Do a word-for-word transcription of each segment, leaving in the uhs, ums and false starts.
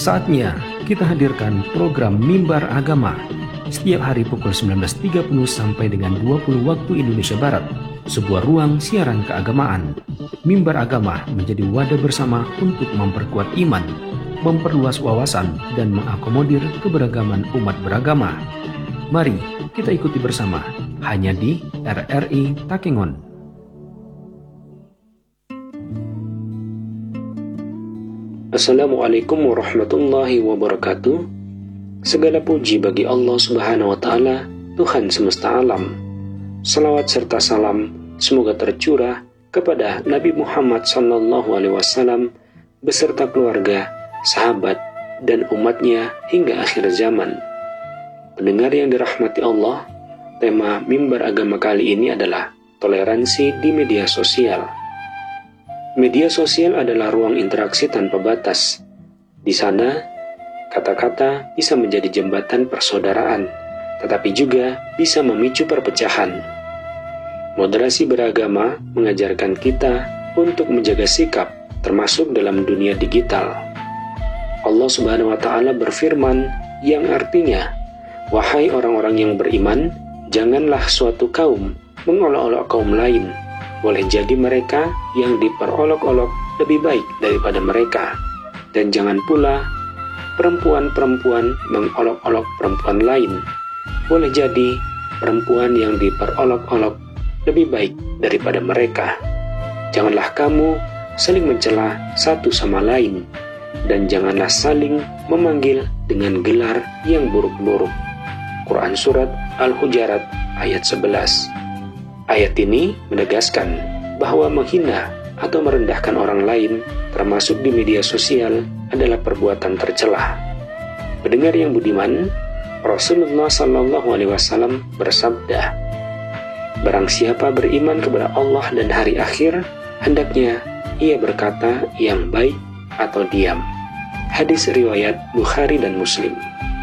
Saatnya kita hadirkan program Mimbar Agama setiap hari pukul sembilan belas tiga puluh sampai dengan dua puluh waktu Indonesia Barat, sebuah ruang siaran keagamaan. Mimbar Agama menjadi wadah bersama untuk memperkuat iman, memperluas wawasan, dan mengakomodir keberagaman umat beragama. Mari kita ikuti bersama, hanya di R R I Takengon. Assalamualaikum warahmatullahi wabarakatuh. Segala puji bagi Allah Subhanahu wa Ta'ala, Tuhan semesta alam. Salawat serta salam semoga tercurah kepada Nabi Muhammad sallallahu alaihi wasallam beserta keluarga, sahabat, dan umatnya hingga akhir zaman. Pendengar yang dirahmati Allah, tema Mimbar Agama kali ini adalah toleransi di media sosial. Media sosial adalah ruang interaksi tanpa batas. Di sana, kata-kata bisa menjadi jembatan persaudaraan, tetapi juga bisa memicu perpecahan. Moderasi beragama mengajarkan kita untuk menjaga sikap, termasuk dalam dunia digital. Allah Subhanahu wa Ta'ala berfirman yang artinya, "Wahai orang-orang yang beriman, janganlah suatu kaum mengolok-olok kaum lain. Boleh jadi mereka yang diperolok-olok lebih baik daripada mereka. Dan jangan pula perempuan-perempuan mengolok-olok perempuan lain. Boleh jadi perempuan yang diperolok-olok lebih baik daripada mereka. Janganlah kamu saling mencela satu sama lain, dan janganlah saling memanggil dengan gelar yang buruk-buruk." Quran Surat Al-Hujarat ayat sebelas. Ayat ini menegaskan bahwa menghina atau merendahkan orang lain, termasuk di media sosial, adalah perbuatan tercela. Pendengar yang budiman, Rasulullah sallallahu alaihi wasallam bersabda, "Barang siapa beriman kepada Allah dan hari akhir, hendaknya ia berkata yang baik atau diam." Hadis riwayat Bukhari dan Muslim.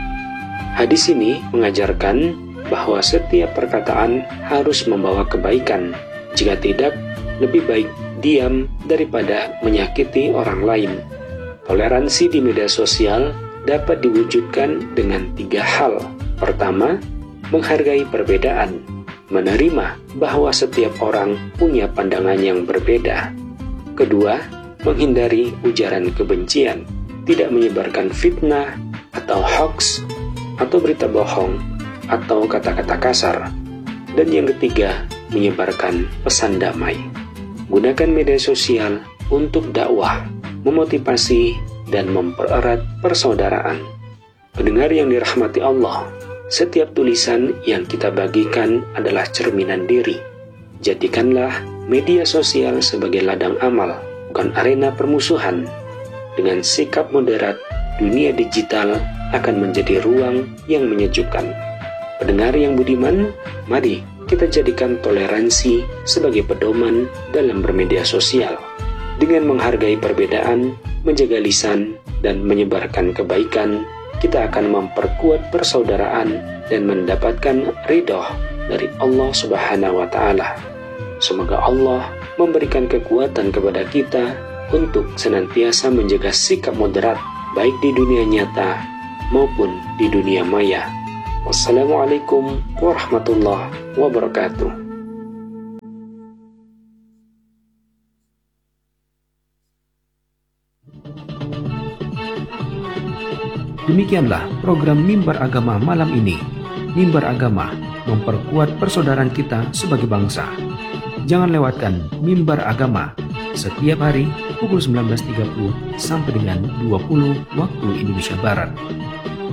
Hadis ini mengajarkan bahwa setiap perkataan harus membawa kebaikan. Jika tidak, lebih baik diam daripada menyakiti orang lain. Toleransi di media sosial dapat diwujudkan dengan tiga hal. Pertama, menghargai perbedaan, menerima bahwa setiap orang punya pandangan yang berbeda. Kedua, menghindari ujaran kebencian, tidak menyebarkan fitnah atau hoax atau berita bohong atau kata-kata kasar. Dan yang ketiga, menyebarkan pesan damai. Gunakan media sosial untuk dakwah, memotivasi, dan mempererat persaudaraan. Pendengar yang dirahmati Allah, setiap tulisan yang kita bagikan adalah cerminan diri. Jadikanlah media sosial sebagai ladang amal, bukan arena permusuhan. Dengan sikap moderat, dunia digital akan menjadi ruang yang menyejukkan. Pendengar yang budiman, mari kita jadikan toleransi sebagai pedoman dalam bermedia sosial. Dengan menghargai perbedaan, menjaga lisan, dan menyebarkan kebaikan, kita akan memperkuat persaudaraan dan mendapatkan ridho dari Allah Subhanahu wa Ta'ala. Semoga Allah memberikan kekuatan kepada kita untuk senantiasa menjaga sikap moderat, baik di dunia nyata maupun di dunia maya. Wassalamualaikum warahmatullahi wabarakatuh. Demikianlah program Mimbar Agama malam ini. Mimbar Agama memperkuat persaudaraan kita sebagai bangsa. Jangan lewatkan Mimbar Agama setiap hari pukul sembilan belas tiga puluh sampai dengan dua puluh waktu Indonesia Barat.